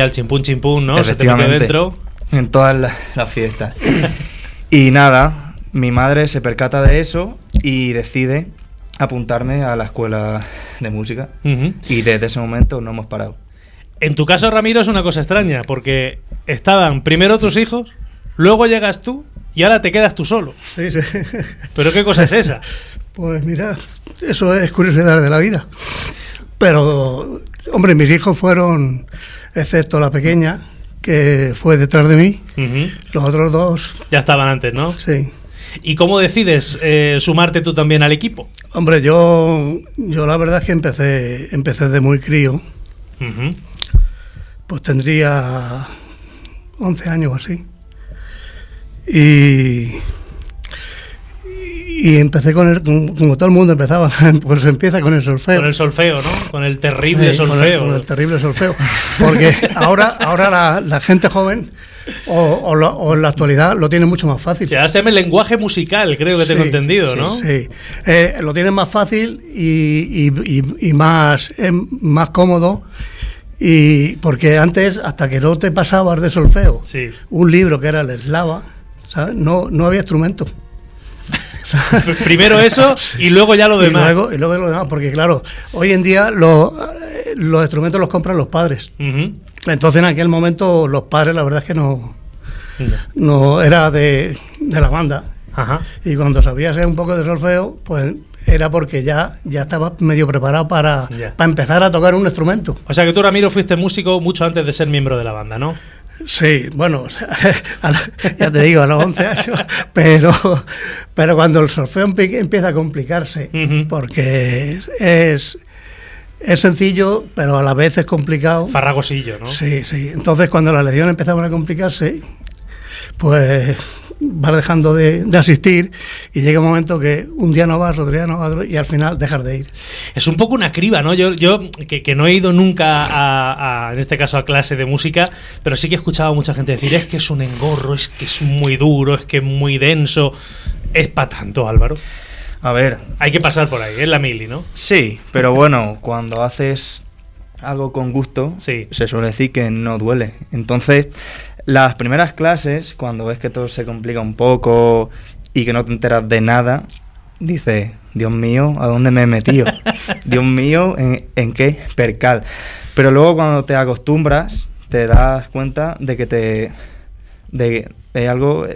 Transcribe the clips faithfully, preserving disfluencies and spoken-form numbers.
al chimpún chimpún, ¿no? Se te metió dentro. En todas las, las fiestas. Y nada, mi madre se percata de eso y decide apuntarme a la escuela de música. Uh-huh. Y desde ese momento no hemos parado. En tu caso, Ramiro, es una cosa extraña, porque estaban primero tus hijos, luego llegas tú y ahora te quedas tú solo. Sí, sí. ¿Pero qué cosa es esa? Pues mira, eso es curiosidad de la vida. Pero, hombre, mis hijos fueron, excepto la pequeña, que fue detrás de mí, uh-huh. Los otros dos... Ya estaban antes, ¿no? Sí. ¿Y cómo decides eh, sumarte tú también al equipo? Hombre, yo, yo la verdad es que empecé, empecé de muy crío. Uh-huh. Pues tendría once años o así. Y... Y empecé con el, como todo el mundo empezaba, pues empieza con el solfeo. Con el solfeo, ¿no? Con el terrible sí, solfeo. Con el, con el terrible solfeo. Porque ahora, ahora la, la gente joven, o, o, lo, o en la actualidad, lo tiene mucho más fácil. Ya se llama el lenguaje musical, creo que sí, tengo entendido, sí, ¿no? Sí, eh, lo tienen más fácil y, y, y, y más, eh, más cómodo. Y porque antes, hasta que no te pasabas de solfeo, sí. Un libro que era el eslava, ¿sabes? No, no había instrumento. Primero eso y luego ya lo demás. Y luego, y luego lo demás, porque claro, hoy en día lo, los instrumentos los compran los padres. Uh-huh. Entonces en aquel momento los padres la verdad es que no, yeah. no era de, de la banda. Uh-huh. Y cuando sabías un poco de solfeo, pues era porque ya, ya estaba medio preparado para, yeah. para empezar a tocar un instrumento. O sea que tú, Ramiro, fuiste músico mucho antes de ser miembro de la banda, ¿no? Sí, bueno, ya te digo, a los once años, pero, pero cuando el solfeo empieza a complicarse, uh-huh. porque es, es sencillo, pero a la vez es complicado. Farragosillo, ¿no? Sí, sí. Entonces, cuando las lecciones empezaban a complicarse, pues vas dejando de, de asistir y llega un momento que un día no vas, otro día no vas y al final dejas de ir. Es un poco una criba, ¿no? Yo, yo que, que no he ido nunca a, a, en este caso, a clase de música, pero sí que he escuchado a mucha gente decir, es que es un engorro, es que es muy duro, es que es muy denso. ¿Es para tanto, Álvaro? A ver... Hay que pasar por ahí, es la mili, ¿no? Sí, pero bueno, cuando haces algo con gusto, sí. se suele decir que no duele. Entonces... Las primeras clases, cuando ves que todo se complica un poco y que no te enteras de nada, dices, Dios mío, ¿a dónde me he metido? Dios mío, ¿en, en qué percal? Pero luego cuando te acostumbras, te das cuenta de que te de, de algo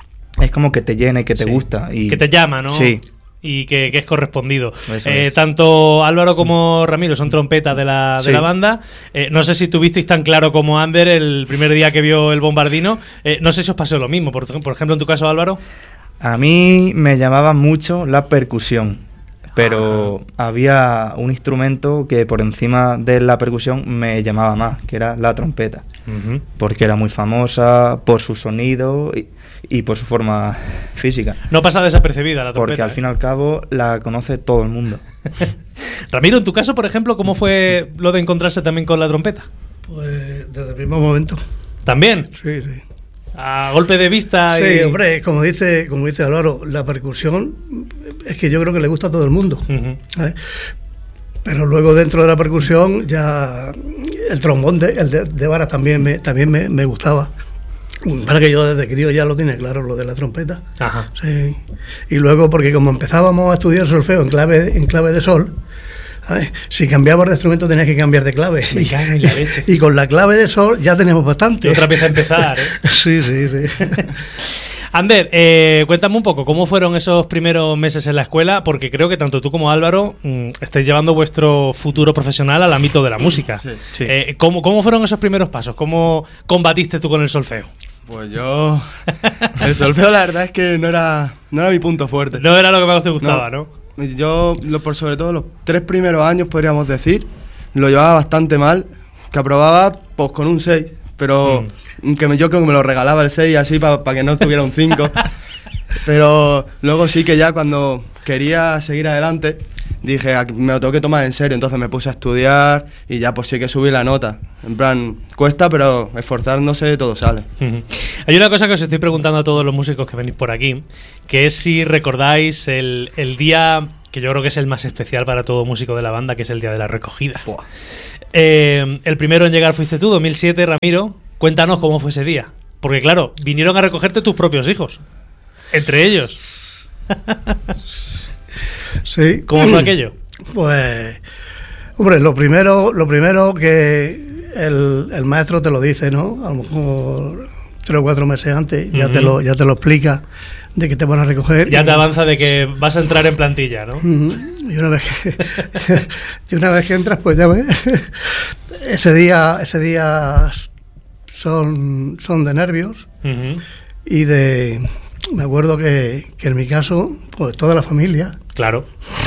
es como que te llena y que te sí. gusta. Y, que te llama, ¿no? Sí. Y que, que es correspondido. Eh, es. Tanto Álvaro como Ramiro son trompetas de la, de sí. la banda. Eh, no sé si tuvisteis tan claro como Ander el primer día que vio el bombardino. Eh, no sé si os pasó lo mismo. Por, por ejemplo, en tu caso, Álvaro. A mí me llamaba mucho la percusión, pero ah. había un instrumento que por encima de la percusión me llamaba más, que era la trompeta. Uh-huh. Porque era muy famosa por su sonido y, y por su forma física. No pasa desapercibida la trompeta. Porque al fin y al cabo la conoce todo el mundo. Ramiro, en tu caso, por ejemplo, ¿cómo fue lo de encontrarse también con la trompeta? Pues desde el mismo momento. ¿También? Sí, sí. A golpe de vista. Sí, y... hombre, como dice, como dice Álvaro, la percusión es que yo creo que le gusta a todo el mundo. Uh-huh. ¿Sabes? Pero luego dentro de la percusión ya el trombón de, el de, de varas también me, también me, me gustaba. Para que yo desde crío ya lo tiene claro, lo de la trompeta. Ajá. Sí. Y luego, porque como empezábamos a estudiar solfeo en clave, en clave de sol, ¿sabes? Si cambiabas de instrumento tenías que cambiar de clave. Me cago en la leche. Y con la clave de sol ya tenemos bastante. Y otra vez a empezar, ¿eh? Sí, sí, sí. Ander, eh, cuéntame un poco, ¿cómo fueron esos primeros meses en la escuela? Porque creo que tanto tú como Álvaro mmm, estáis llevando vuestro futuro profesional al ámbito de la música. Sí, sí. Eh, ¿cómo, ¿Cómo fueron esos primeros pasos? ¿Cómo combatiste tú con el solfeo? Pues yo... El solfeo la verdad es que no era, no era mi punto fuerte. No era lo que más te gustaba, ¿no? ¿no? Yo, lo, por sobre todo los tres primeros años, podríamos decir, lo llevaba bastante mal, que aprobaba pues con un seis. Pero mm. que me, yo creo que me lo regalaba el seis así para pa que no tuviera un cinco. Pero luego sí que ya cuando quería seguir adelante dije, me lo tengo que tomar en serio. Entonces me puse a estudiar y ya pues sí que subí la nota. En plan, cuesta, pero esforzándose todo sale. Uh-huh. Hay una cosa que os estoy preguntando a todos los músicos que venís por aquí, que es si recordáis el, el día que yo creo que es el más especial para todo músico de la banda, que es el día de la recogida. Eh, el primero en llegar fuiste tú, dos mil siete, Ramiro. Cuéntanos cómo fue ese día. Porque claro, vinieron a recogerte tus propios hijos. Entre ellos. Sí. ¿Cómo fue aquello? Pues, hombre, lo primero, lo primero que el, el maestro te lo dice, ¿no? A lo mejor tres o cuatro meses antes, ya, uh-huh. te lo, ya te lo explica, de que te van a recoger. Ya y, te avanza de que vas a entrar en plantilla, ¿no? Uh-huh. Y una vez que y una vez que entras, pues ya ves. Ese día, ese día son, son de nervios, uh-huh. y de... Me acuerdo que, que en mi caso, pues toda la familia. Claro.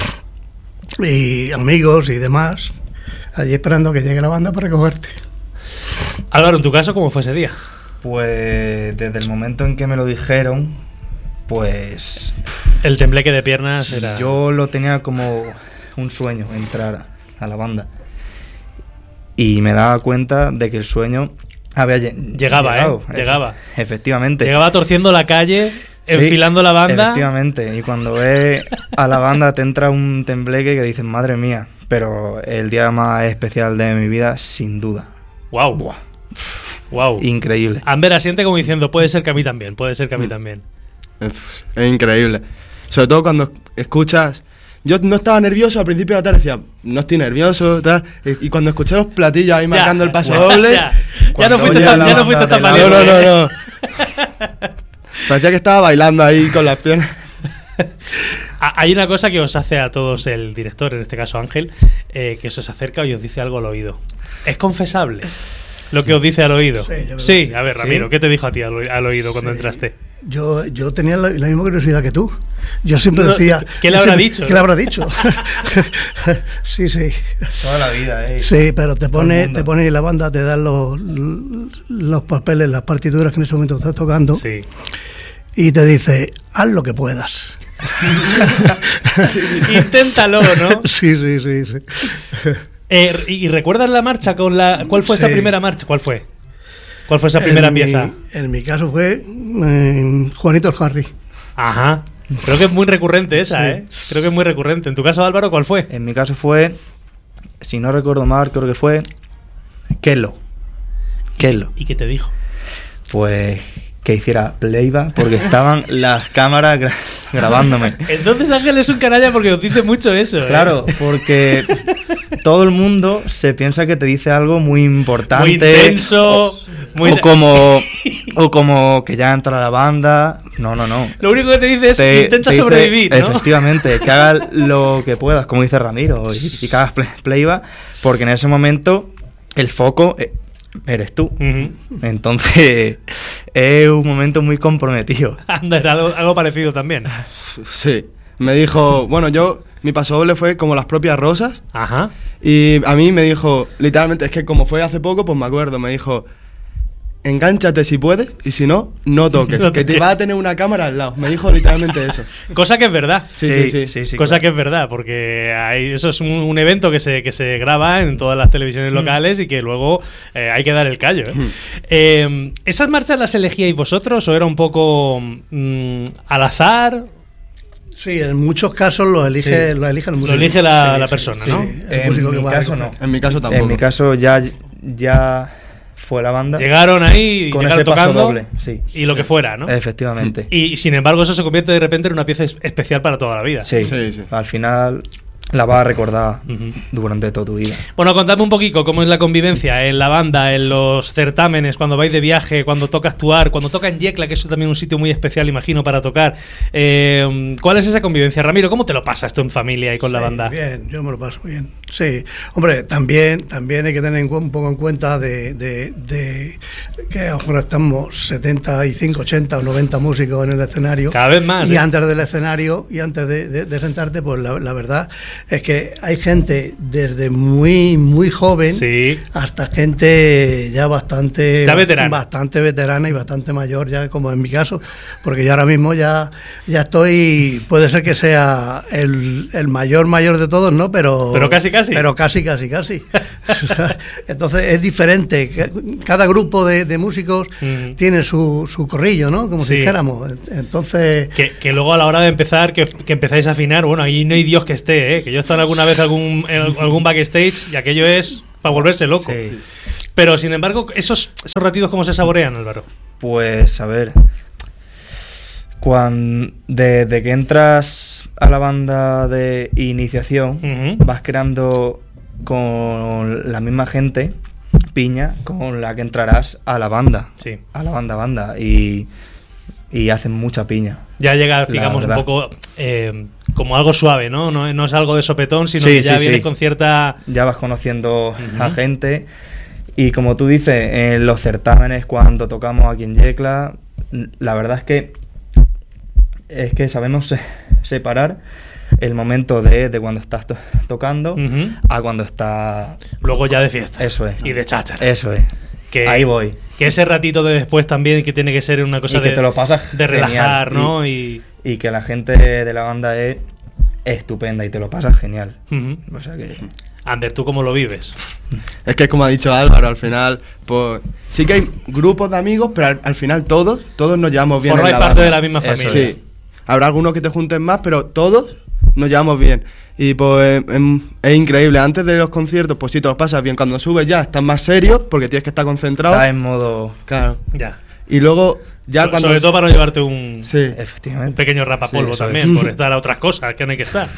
Y amigos y demás, allí esperando que llegue la banda para recogerte. Álvaro, ¿en tu caso cómo fue ese día? Pues desde el momento en que me lo dijeron, pues... El tembleque de piernas era... Yo lo tenía como un sueño, entrar a la banda. Y me daba cuenta de que el sueño... Había llegaba, llegado, ¿eh? Llegaba. Efectivamente. Llegaba torciendo la calle, enfilando sí, la banda. Efectivamente. Y cuando ves a la banda te entra un tembleque que dices, madre mía. Pero el día más especial de mi vida, sin duda. Wow. Buah. Wow. Increíble. Amber asiente como diciendo, puede ser que a mí también, puede ser que a mí mm. también. Es, es increíble. Sobre todo cuando escuchas... Yo no estaba nervioso, al principio de la tarde decía, no estoy nervioso, tal. Y, y cuando escuché los platillos ahí marcando el paso bueno, doble... Ya, ya no fuiste tan, ya no fuiste tan valiente. No, no, no, no. Parecía que estaba bailando ahí con las piernas. Hay una cosa que os hace a todos el director, en este caso Ángel, eh, que se os acerca y os dice algo al oído. ¿Es confesable lo que os dice al oído? Sí, sí a ver, Ramiro, ¿sí? ¿Qué te dijo a ti al, al oído cuando sí. entraste? Yo, yo tenía la, la misma curiosidad que tú. Yo siempre decía... ¿Qué le habrá siempre, dicho? ¿Qué ¿no? le habrá dicho? Sí, sí. Toda la vida, ¿eh? Sí, pero te pone, te pone la banda, te dan los, los papeles, las partituras que en ese momento estás tocando. Sí. Y te dice, haz lo que puedas. Inténtalo, ¿no? Sí, sí, sí, sí. Eh, ¿Y recuerdas la marcha con la... ¿Cuál fue sí. esa primera marcha? ¿Cuál fue? ¿Cuál fue esa primera en pieza? Mi, en mi caso fue eh, Juanito el Harry. Ajá. Creo que es muy recurrente esa, sí. ¿eh? Creo que es muy recurrente. ¿En tu caso, Álvaro, cuál fue? En mi caso fue, si no recuerdo mal, creo que fue Kelo. Kelo. ¿Y qué te dijo? Pues que hiciera playback porque estaban las cámaras gra- grabándome. Entonces Ángel es un canalla porque os dice mucho eso, ¿eh? Claro, porque todo el mundo se piensa que te dice algo muy importante. Muy intenso. O, muy o como o como que ya entra la banda. No, no, no. Lo único que te dice es te, intenta te dice, sobrevivir, ¿no? Efectivamente, que hagas lo que puedas, como dice Ramiro, y, y que hagas play, playback, porque en ese momento el foco eres tú. Uh-huh. Entonces es un momento muy comprometido. Anda, era algo, algo parecido también. Sí. Me dijo, bueno, yo, mi paso doble fue como Las propias rosas. Ajá. Y a mí me dijo, literalmente, es que como fue hace poco, pues me acuerdo, me dijo, engánchate si puedes y si no, no toques, no que te va a tener una cámara al lado. Me dijo literalmente eso. Cosa que es verdad. Sí, sí, sí. sí, sí Cosa claro. que es verdad, porque hay, eso es un, un evento que se, que se graba en todas las televisiones mm. locales y que luego eh, hay que dar el callo. ¿eh? Mm. Eh, ¿Esas marchas las elegíais vosotros o era un poco mm, al azar? Sí, en muchos casos lo elige, sí. lo elige el músico. Lo elige la, sí, la persona, sí, ¿no? Sí, en músico mi que caso no. En mi caso tampoco. En mi caso ya, ya fue la banda. Llegaron ahí, con llegaron ese tocando paso doble, sí. y lo que fuera, ¿no? Efectivamente. Y sin embargo eso se convierte de repente en una pieza es- especial para toda la vida. Sí, sí, sí. Al final la vas a recordar uh-huh. durante toda tu vida. Bueno, contadme un poquito cómo es la convivencia en la banda, en los certámenes, cuando vais de viaje, cuando toca actuar, cuando toca en Yecla, que es también un sitio muy especial, imagino, para tocar. Eh, ¿Cuál es esa convivencia? Ramiro, ¿cómo te lo pasas tú en familia y con sí, la banda? Bien, yo me lo paso bien. Sí, hombre, también también hay que tener en cu- un poco en cuenta de, de, de que ahora estamos setenta y cinco, ochenta o noventa músicos en el escenario. Cada vez más. Y ¿eh? antes del escenario y antes de, de, de sentarte, pues la, la verdad es que hay gente desde muy muy joven sí. hasta gente ya bastante ya veterana. bastante veterana y bastante mayor, ya como en mi caso, porque yo ahora mismo ya ya estoy, puede ser que sea el, el mayor mayor de todos, ¿no? Pero pero casi casi. Pero casi casi casi. Entonces es diferente. Cada grupo de, de músicos mm. tiene su, su corrillo, ¿no? Como sí. si dijéramos. Entonces que, que luego a la hora de empezar que, que empezáis a afinar, bueno, ahí no hay Dios que esté, ¿eh? Que yo he estado alguna vez algún en algún backstage y aquello es para volverse loco. Sí. Pero sin embargo, esos esos ratitos ¿cómo se saborean, Álvaro? Pues a ver, cuando desde de que entras a la banda de iniciación, uh-huh. vas creando con la misma gente piña con la que entrarás a la banda, sí. a la banda banda y, y hacen mucha piña. Ya llega, digamos, un poco eh, como algo suave, ¿no? ¿no? No es algo de sopetón, sino sí, que ya sí, viene sí. con cierta... Ya vas conociendo uh-huh. a gente y como tú dices, en los certámenes cuando tocamos aquí en Yecla, la verdad es que es que sabemos se- separar el momento de, de cuando estás to- tocando uh-huh. a cuando está... Luego ya de fiesta. Eso es. Y de cháchara. Eso es. Que, ahí voy. Que ese ratito de después también que tiene que ser una cosa y que de, te lo pasas de relajar, genial. ¿no? Y, y... y que la gente de la banda es estupenda y te lo pasas genial. Uh-huh. O sea que... Ander, ¿tú cómo lo vives? Es que como ha dicho Álvaro, al final, pues sí que hay grupos de amigos, pero al, al final todos, todos nos llevamos bien. Formáis parte de la misma familia. Eso, sí. Habrá algunos que te junten más, pero todos nos llevamos bien. Y pues es, es increíble. Antes de los conciertos, pues sí te los pasas bien. Cuando subes ya estás más serio porque tienes que estar concentrado. Estás en modo... Claro. Ya. Y luego ya so, cuando... Sobre todo para no llevarte un, sí, efectivamente. un pequeño rapapolvo sí, también, por estar a otras cosas que no hay que estar.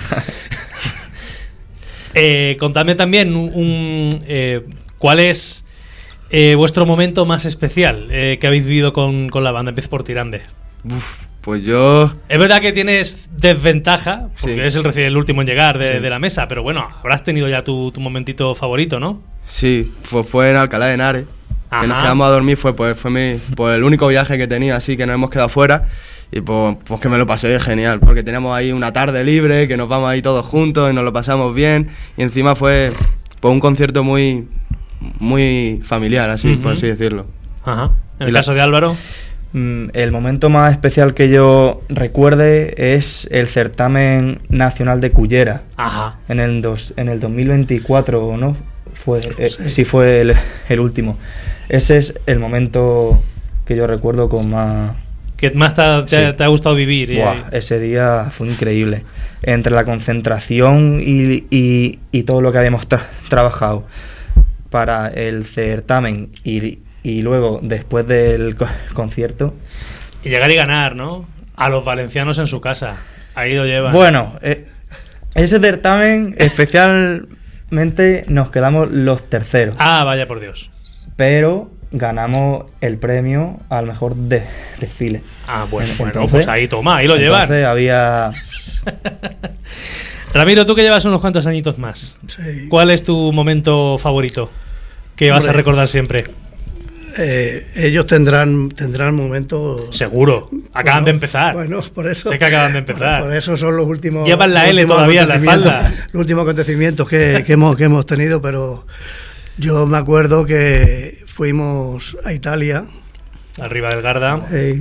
eh, contadme también un, un, eh, cuál es eh, vuestro momento más especial eh, que habéis vivido con, con la banda. Empiezo por Tirande. Uf, pues yo... Es verdad que tienes desventaja, porque sí. eres el, reci- el último en llegar de, sí. de la mesa, pero bueno, habrás tenido ya tu, tu momentito favorito, ¿no? Sí, pues fue en Alcalá de Henares. Ajá. Que nos quedamos a dormir, fue pues fue mi, pues el único viaje que tenía, así que nos hemos quedado fuera. Y pues, pues que me lo pasé genial, porque teníamos ahí una tarde libre, que nos vamos ahí todos juntos y nos lo pasamos bien. Y encima fue pues un concierto muy, muy familiar, así, uh-huh. por así decirlo. Ajá. En el la- caso de Álvaro... El momento más especial que yo recuerde es el certamen nacional de Cullera. Ajá. En el, dos, en el dos mil veinticuatro, ¿no? Fue, eh, Sí. sí fue el, el último. Ese es el momento que yo recuerdo con más... ¿Qué más te ha, te, Sí. te ha gustado vivir? Y- Buah, ese día fue increíble. Entre la concentración y, y, y todo lo que habíamos tra- trabajado para el certamen y, y luego después del co- concierto. Y llegar y ganar, ¿no? A los valencianos en su casa. Ahí lo llevan. Bueno, eh, ese certamen especialmente nos quedamos los terceros, Ah, vaya por Dios. pero ganamos el premio al mejor de- desfile. Ah, bueno, En- bueno, entonces- pues ahí toma, ahí lo llevan. Entonces había... Ramiro, tú que llevas unos cuantos añitos más, Sí. ¿cuál es tu momento favorito que vas a Hombre. recordar siempre? Eh, ellos tendrán tendrán momentos. Seguro, acaban Bueno, de empezar. Bueno, por eso. Sé que acaban de empezar. Por, por eso son los últimos. Llevan la los L últimos todavía en la acontecimientos- espalda. Los últimos acontecimientos que, que hemos que hemos tenido, pero yo me acuerdo que fuimos a Italia. Arriba del Garda. eh,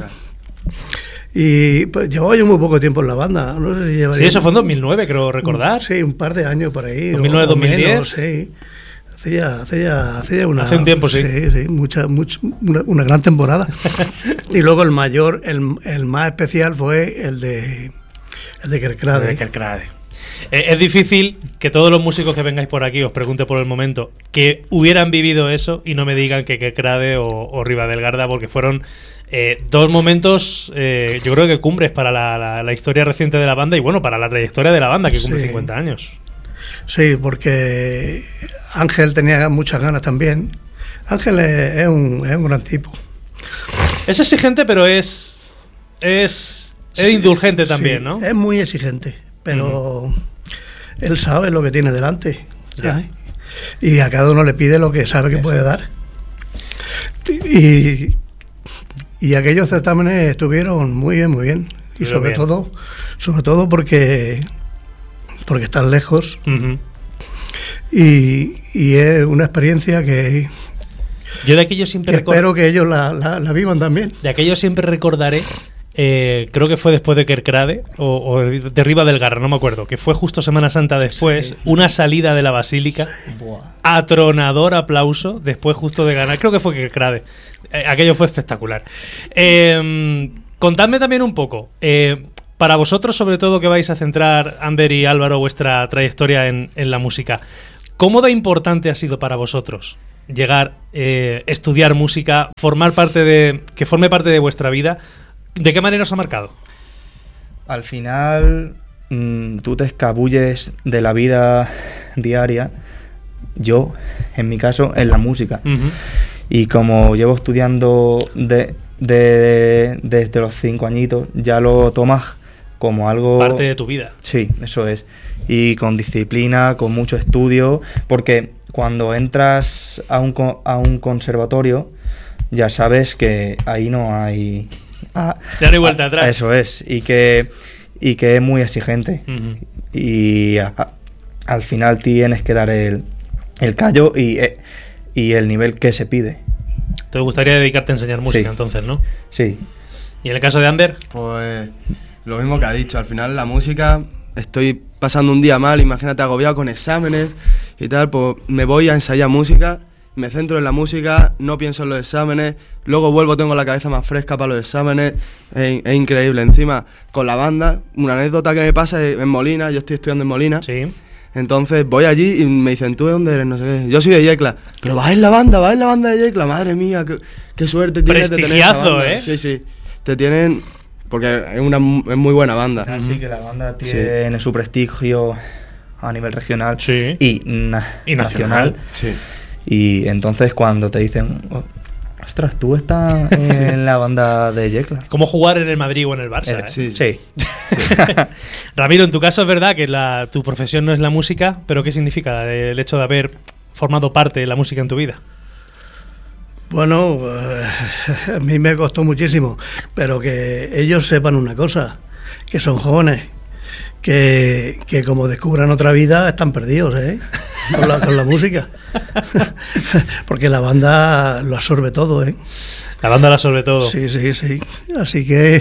y pues, llevaba yo muy poco tiempo en la banda. No sé si llevaría- Sí, eso fue en dos mil nueve, creo recordar. Sí, un par de años por ahí. dos mil nueve, o- o dos mil diez. menos, sí. Hacía, hacía, hacía una... Hace un tiempo, sí. Sí, sí, mucha, mucha, una, una gran temporada. Y luego el mayor, el, el más especial fue el de el de Kerkrade. De Kerkrade. Eh, es difícil que todos los músicos que vengáis por aquí os pregunte por el momento que hubieran vivido eso y no me digan que Kerkrade o, o Riva del Garda, porque fueron eh, dos momentos, eh, yo creo que cumbres para la, la, la historia reciente de la banda y bueno, para la trayectoria de la banda que cumple Sí. cincuenta años. Sí, porque Ángel tenía muchas ganas también. Ángel es, es, un, es un gran tipo. Es exigente, pero es es, es Sí, indulgente también, sí, ¿no? Es muy exigente, pero uh-huh. él sabe lo que tiene delante. ¿sabes? Y a cada uno le pide lo que sabe que puede dar. Y, y aquellos certámenes estuvieron muy bien, muy bien. Y Estuvieron sobre bien. todo, sobre todo porque porque estás lejos. Uh-huh. y, y es una experiencia que, yo de aquello siempre que record... espero que ellos la, la, la vivan también. De aquello siempre recordaré, eh, creo que fue después de Kerkrade o, o de Riva del Garra, no me acuerdo, que fue justo Semana Santa después, sí. Una salida de la Basílica, Buah. Atronador aplauso, después justo de ganar, creo que fue Kerkrade. Eh, aquello fue espectacular. Eh, contadme también un poco, eh, para vosotros, sobre todo, que vais a centrar, Ander y Álvaro, vuestra trayectoria en, en la música, ¿cómo de importante ha sido para vosotros llegar, eh, estudiar música, formar parte de, que forme parte de vuestra vida? ¿De qué manera os ha marcado? Al final, mmm, tú te escabulles de la vida diaria, yo, en mi caso, en la música. Uh-huh. Y como llevo estudiando de, de, de, desde los cinco añitos, ya lo tomas como algo... Parte de tu vida. Sí, eso es. Y con disciplina, con mucho estudio, porque cuando entras a un, a un conservatorio, ya sabes que ahí no hay... Ah, ya no hay vuelta atrás. Eso es, y que, y que es muy exigente. Uh-huh. Y a, a, al final tienes que dar el, el callo y, y el nivel que se pide. ¿Te gustaría dedicarte a enseñar música, sí. entonces, no? Sí. ¿Y en el caso de Ander? Pues lo mismo que ha dicho, al final la música, estoy pasando un día mal, imagínate agobiado con exámenes y tal, pues me voy a ensayar música, me centro en la música, no pienso en los exámenes, luego vuelvo, tengo la cabeza más fresca para los exámenes, es, es increíble. Encima, con la banda, una anécdota que me pasa en Molina, yo estoy estudiando en Molina, sí. Entonces voy allí y me dicen, ¿tú de dónde eres? No sé qué. Yo soy de Yecla. Pero vas en la banda, vas en la banda de Yecla, madre mía, qué, qué suerte tienes de tener esa banda. ¿Eh? Sí, sí, te tienen... Porque es una es muy buena banda. Así que la banda tiene sí. su prestigio a nivel regional sí. y, na- y nacional. nacional. Sí. Y entonces cuando te dicen, oh, ostras, tú estás en la banda de Yecla. ¿Cómo jugar en el Madrid o en el Barça? Eh, ¿eh? Sí. sí. sí. Ramiro, en tu caso es verdad que la, tu profesión no es la música, pero ¿qué significa el hecho de haber formado parte de la música en tu vida? Bueno, eh, a mí me costó muchísimo, pero que ellos sepan una cosa, que son jóvenes, que, que como descubran otra vida están perdidos, ¿eh? Con la, con la música, porque la banda lo absorbe todo, ¿eh? La banda lo absorbe todo. Sí, sí, sí. Así que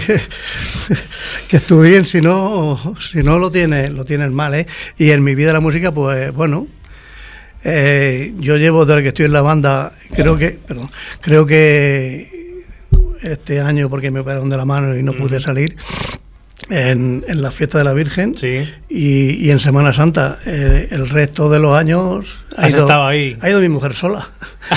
que estudien, si no, si no lo tienen, lo tienen mal, ¿eh? Y en mi vida la música, pues bueno. Eh, yo llevo desde que estoy en la banda, creo que, perdón, creo que este año, porque me operaron de la mano y no pude salir, en, en la fiesta de la Virgen sí. y, y en Semana Santa. Eh, el resto de los años ha ido, estado ahí? ha ido mi mujer sola.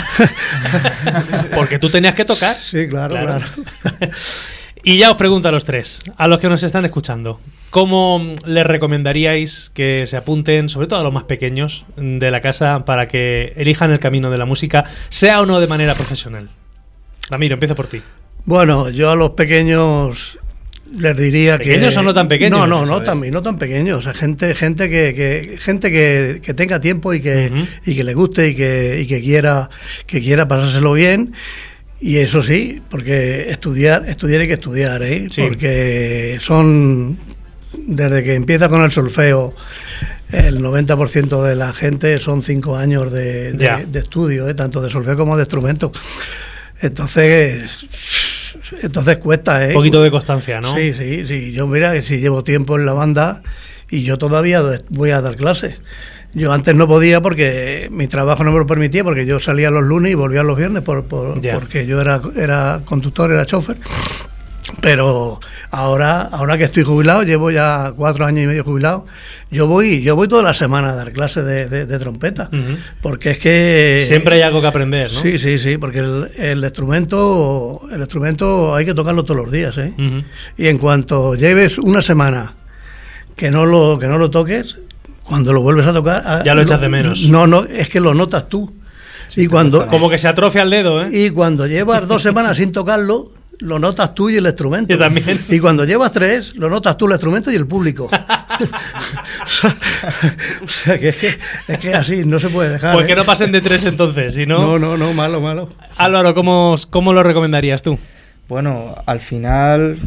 Porque tú tenías que tocar. Sí, claro, claro. claro. Y ya os pregunto a los tres, a los que nos están escuchando, ¿cómo les recomendaríais que se apunten, sobre todo a los más pequeños de la casa, para que elijan el camino de la música, sea o no de manera profesional? Ramiro, empiezo por ti. Bueno, yo a los pequeños les diría ¿Pequeños que... ¿Pequeños o no tan pequeños? No, no, no tan, no tan pequeños. O sea, gente, gente que, que gente que, que tenga tiempo y que, uh-huh. y que le guste y que, y que quiera, que quiera pasárselo bien. Y eso sí, porque estudiar, estudiar hay que estudiar, ¿eh? Sí. Porque son, desde que empieza con el solfeo, el noventa por ciento de la gente son cinco años de, de, de estudio, ¿eh? Tanto de solfeo como de instrumento. Entonces, entonces cuesta, ¿eh? Un poquito de constancia, ¿no? Sí, sí, sí. Yo mira que si llevo tiempo en la banda y yo todavía voy a dar clases. Yo antes no podía porque mi trabajo no me lo permitía, porque yo salía los lunes y volvía los viernes por, por, yeah. porque yo era, era conductor, era chofer. Pero ahora, ahora que estoy jubilado, llevo ya cuatro años y medio jubilado, yo voy, yo voy toda la semana a dar clases de, de, de trompeta, uh-huh. porque es que siempre hay algo que aprender, ¿no? Sí, sí, sí, porque el, el instrumento, el instrumento hay que tocarlo todos los días, ¿eh? Uh-huh. Y en cuanto lleves una semana que no lo, que no lo toques, cuando lo vuelves a tocar... Ya lo echas de menos. No, no, es que lo notas tú. Sí, y cuando, como que se atrofia el dedo, ¿eh? Y cuando llevas dos semanas sin tocarlo, lo notas tú y el instrumento. Yo también. Y cuando llevas tres, lo notas tú, el instrumento y el público. o, sea, o sea, que es que es que así, no se puede dejar. Pues que ¿eh? no pasen de tres entonces, si no... No, no, no, malo, malo. Álvaro, ¿cómo, cómo lo recomendarías tú? Bueno, al final...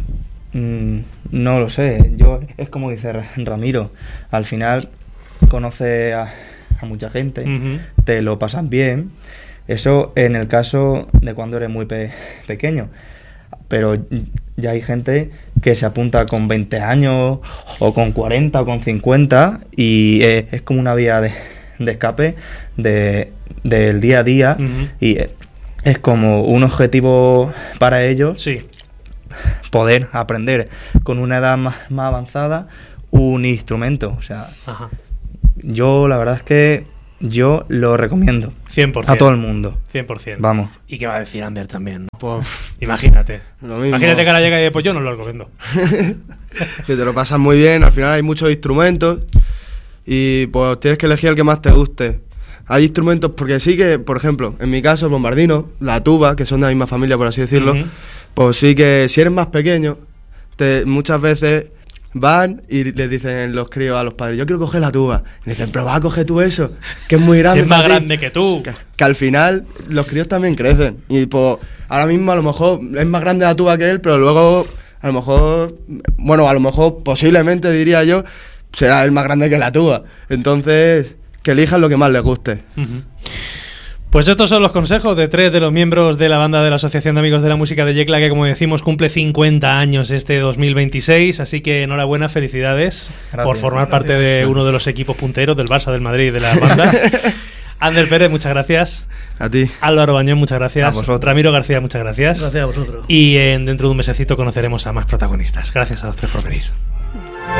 Mm, no lo sé. Yo es como dice Ramiro. Al final conoces a, a mucha gente, uh-huh. te lo pasan bien. Eso en el caso de cuando eres muy pe- pequeño. Pero ya hay gente que se apunta con veinte años o con cuarenta o con cincuenta y es, es como una vía de, de escape de, del día a día, uh-huh. y es como un objetivo para ellos, sí. poder aprender con una edad más, más avanzada un instrumento. O sea, Ajá. yo la verdad es que yo lo recomiendo cien por ciento. A todo el mundo. cien por ciento. Vamos. ¿Y qué va a decir Ander también, ¿no? Pues, imagínate. Lo mismo. Imagínate que ahora llega y dice, pues yo no lo recomiendo. Que te lo pasas muy bien, al final hay muchos instrumentos y pues tienes que elegir el que más te guste. Hay instrumentos, porque sí que, por ejemplo, en mi caso el bombardino, la tuba, que son de la misma familia por así decirlo, uh-huh. pues sí que si eres más pequeño, te, muchas veces van y les dicen los críos a los padres, yo quiero coger la tuba. Y dicen, pero vas a coger tú eso, que es muy grande. Si es más grande que tú. Que, que al final los críos también crecen. Y pues ahora mismo a lo mejor es más grande la tuba que él, pero luego a lo mejor, bueno, a lo mejor posiblemente diría yo, será el más grande que la tuba. Entonces, que elijan lo que más les guste. Uh-huh. Pues estos son los consejos de tres de los miembros de la banda de la Asociación de Amigos de la Música de Yecla, que como decimos cumple cincuenta años este dos mil veintiséis, así que enhorabuena, felicidades gracias, por formar gracias. parte de uno de los equipos punteros del Barça, del Madrid y de las bandas. Ander Pérez, muchas gracias. A ti. Álvaro Bañón, muchas gracias. A vosotros. Ramiro García, muchas gracias. Gracias a vosotros. Y en, dentro de un mesecito conoceremos a más protagonistas. Gracias a los tres por venir.